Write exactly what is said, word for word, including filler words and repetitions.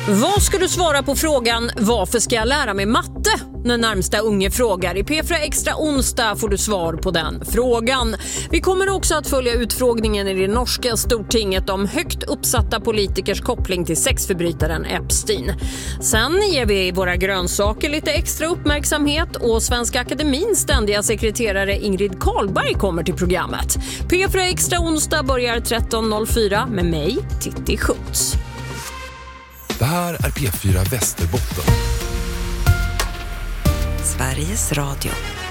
Vad ska du svara på frågan varför ska jag lära mig matte? När närmsta unge frågar. I P fyra Extra onsdag får du svar på den frågan. Vi kommer också att följa utfrågningen i det norska stortinget om högt uppsatta politikers koppling till sexförbrytaren Epstein. Sen ger vi våra grönsaker lite extra uppmärksamhet och Svenska Akademins ständiga sekreterare Ingrid Karlberg kommer till programmet. P fyra Extra onsdag börjar tretton noll fyra med mig, Titti Schutz. Det här är P fyra Västerbotten. Sveriges Radio.